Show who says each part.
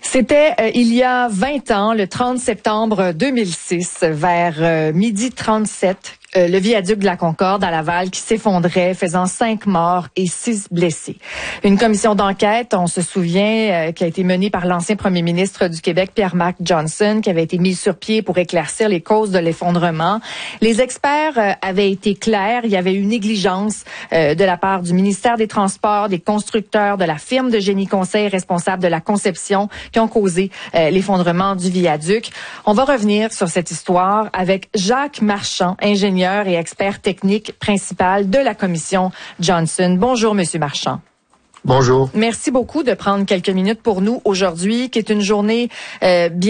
Speaker 1: C'était il y a 20 ans, le 30 septembre 2006, vers 12h37, le viaduc de la Concorde à Laval qui s'effondrait, faisant 5 morts et 6 blessés. Une commission d'enquête, on se souvient, qui a été menée par l'ancien premier ministre du Québec, Pierre-Marc Johnson, qui avait été mis sur pied pour éclaircir les causes de l'effondrement. Les experts avaient été clairs, il y avait eu négligence de la part du ministère des Transports, des constructeurs, de la firme de génie conseil responsable de la conception qui ont causé l'effondrement du viaduc. On va revenir sur cette histoire avec Jacques Marchand, ingénieur et expert technique principal de la commission Johnson. Bonjour, Monsieur Marchand.
Speaker 2: Bonjour.
Speaker 1: Merci beaucoup de prendre quelques minutes pour nous aujourd'hui, qui est une journée bien